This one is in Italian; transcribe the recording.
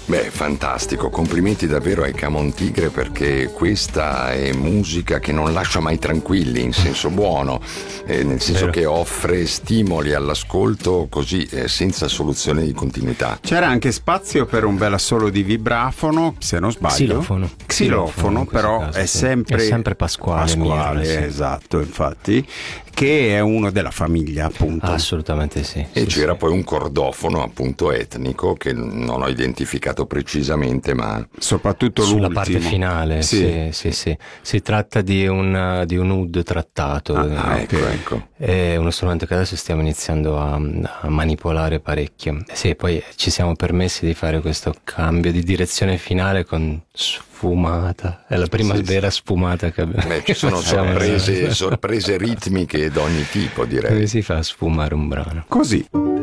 Beh, fantastico, complimenti davvero ai Camon Tigre, perché questa è musica che non lascia mai tranquilli, in senso buono, nel senso che offre stimoli all'ascolto così senza soluzione di continuità. C'era anche spazio per un bel assolo di vibrafono, se non sbaglio. Xilofono, però caso, è sempre Pasquale Mirra, sì. Esatto, infatti, che è uno della famiglia, appunto. Assolutamente sì. E c'era poi un cordofono appunto etnico che non ho identificato precisamente, ma soprattutto sulla l'ultimo. parte finale. Sì. Si tratta di un oud trattato. Ecco. È uno strumento che adesso stiamo iniziando a manipolare parecchio. Sì, poi ci siamo permessi di fare questo cambio di direzione finale con sfumata. È la prima vera sfumata che abbiamo. Ci sono sorprese ritmiche d'ogni tipo, direi. Come si fa a sfumare un brano? Così.